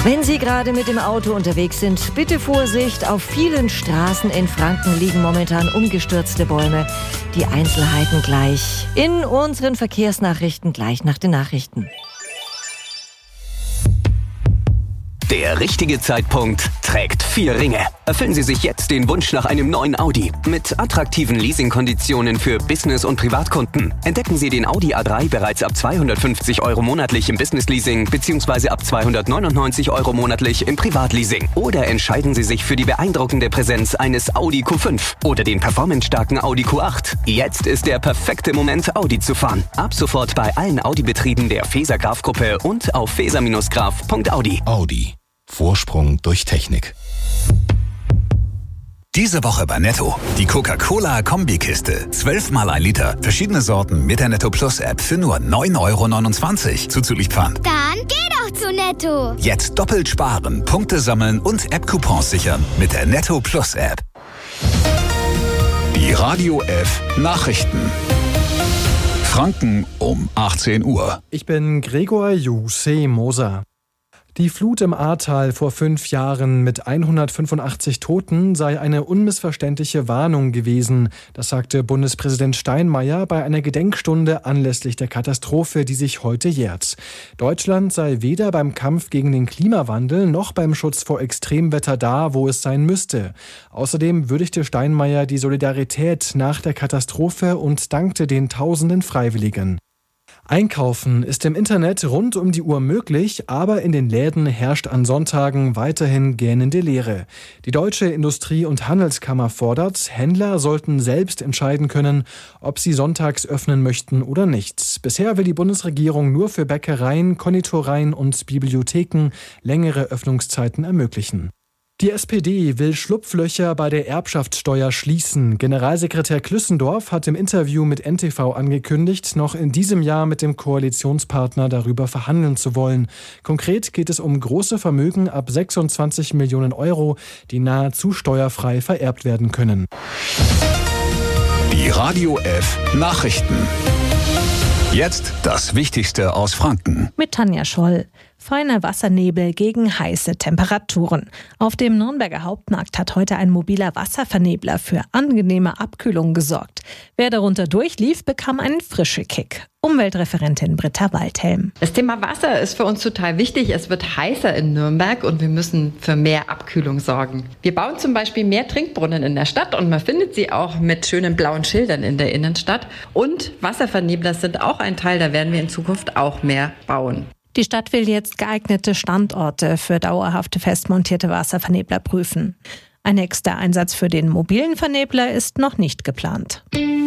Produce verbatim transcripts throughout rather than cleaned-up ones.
Wenn Sie gerade mit dem Auto unterwegs sind, bitte Vorsicht. Auf vielen Straßen in Franken liegen momentan umgestürzte Bäume. Die Einzelheiten gleich in unseren Verkehrsnachrichten, gleich nach den Nachrichten. Der richtige Zeitpunkt trägt vier Ringe. Erfüllen Sie sich jetzt den Wunsch nach einem neuen Audi. Mit attraktiven Leasingkonditionen für Business- und Privatkunden. Entdecken Sie den Audi A drei bereits ab zweihundertfünfzig Euro monatlich im Business-Leasing bzw. ab zweihundertneunundneunzig Euro monatlich im Privatleasing. Oder entscheiden Sie sich für die beeindruckende Präsenz eines Audi Q fünf oder den performancestarken Audi Q acht. Jetzt ist der perfekte Moment, Audi zu fahren. Ab sofort bei allen Audi-Betrieben der Feser-Graf-Gruppe und auf feser Graf punkt audi. Audi. Vorsprung durch Technik. Diese Woche bei Netto. Die Coca-Cola-Kombikiste. zwölf mal ein Liter. Verschiedene Sorten mit der Netto Plus App für nur neun Euro neunundzwanzig. Zuzüglich Pfand. Dann geh doch zu Netto. Jetzt doppelt sparen, Punkte sammeln und App-Coupons sichern mit der Netto Plus App. Die Radio F Nachrichten. Franken um achtzehn Uhr. Ich bin Gregor Jussi Moser. Die Flut im Ahrtal vor fünf Jahren mit hundertfünfundachtzig Toten sei eine unmissverständliche Warnung gewesen. Das sagte Bundespräsident Steinmeier bei einer Gedenkstunde anlässlich der Katastrophe, die sich heute jährt. Deutschland sei weder beim Kampf gegen den Klimawandel noch beim Schutz vor Extremwetter da, wo es sein müsste. Außerdem würdigte Steinmeier die Solidarität nach der Katastrophe und dankte den tausenden Freiwilligen. Einkaufen ist im Internet rund um die Uhr möglich, aber in den Läden herrscht an Sonntagen weiterhin gähnende Leere. Die Deutsche Industrie- und Handelskammer fordert, Händler sollten selbst entscheiden können, ob sie sonntags öffnen möchten oder nicht. Bisher will die Bundesregierung nur für Bäckereien, Konditoreien und Bibliotheken längere Öffnungszeiten ermöglichen. Die S P D will Schlupflöcher bei der Erbschaftssteuer schließen. Generalsekretär Klüssendorf hat im Interview mit N T V angekündigt, noch in diesem Jahr mit dem Koalitionspartner darüber verhandeln zu wollen. Konkret geht es um große Vermögen ab sechsundzwanzig Millionen Euro, die nahezu steuerfrei vererbt werden können. Die Radio F Nachrichten. Jetzt das Wichtigste aus Franken. Mit Tanja Scholl. Feiner Wassernebel gegen heiße Temperaturen. Auf dem Nürnberger Hauptmarkt hat heute ein mobiler Wasservernebler für angenehme Abkühlung gesorgt. Wer darunter durchlief, bekam einen frischen Kick. Umweltreferentin Britta Waldhelm. Das Thema Wasser ist für uns total wichtig. Es wird heißer in Nürnberg und wir müssen für mehr Abkühlung sorgen. Wir bauen zum Beispiel mehr Trinkbrunnen in der Stadt und man findet sie auch mit schönen blauen Schildern in der Innenstadt. Und Wasservernebler sind auch ein Teil, da werden wir in Zukunft auch mehr bauen. Die Stadt will jetzt geeignete Standorte für dauerhafte festmontierte Wasservernebler prüfen. Ein nächster Einsatz für den mobilen Vernebler ist noch nicht geplant.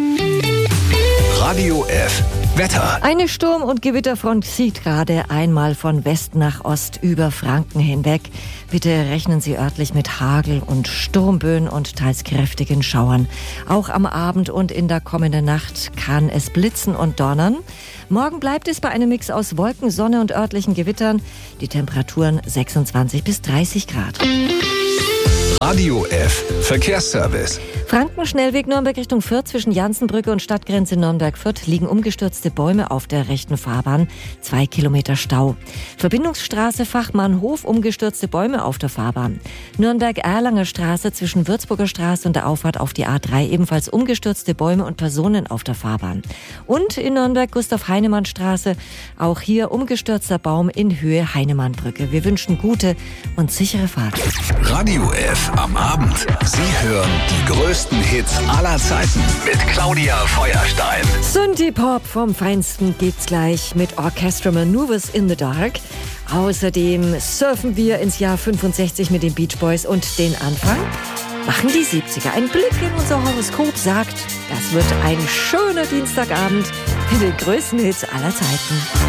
Radio F Wetter. Eine Sturm- und Gewitterfront zieht gerade einmal von West nach Ost über Franken hinweg. Bitte rechnen Sie örtlich mit Hagel und Sturmböen und teils kräftigen Schauern. Auch am Abend und in der kommenden Nacht kann es blitzen und donnern. Morgen bleibt es bei einem Mix aus Wolken, Sonne und örtlichen Gewittern. Die Temperaturen sechsundzwanzig bis dreißig Grad. Radio F Verkehrsservice. Franken-Schnellweg Nürnberg Richtung Fürth zwischen Jansenbrücke und Stadtgrenze Nürnberg-Fürth liegen umgestürzte Bäume auf der rechten Fahrbahn. Zwei Kilometer Stau. Verbindungsstraße Fachmannhof, umgestürzte Bäume auf der Fahrbahn. Nürnberg-Erlanger Straße zwischen Würzburger Straße und der Auffahrt auf die A drei ebenfalls umgestürzte Bäume und Personen auf der Fahrbahn. Und in Nürnberg Gustav-Heinemann-Straße, auch hier umgestürzter Baum in Höhe Heinemannbrücke. Wir wünschen gute und sichere Fahrt. Radio F am Abend. Sie hören die größten Hits aller Zeiten mit Claudia Feuerstein. Synthie-Pop vom Feinsten gibt's gleich mit Orchestra Maneuvers in the Dark. Außerdem surfen wir ins Jahr fünfundsechzig mit den Beach Boys und den Anfang machen die siebziger. Ein Blick in unser Horoskop sagt, das wird ein schöner Dienstagabend mit den größten Hits aller Zeiten.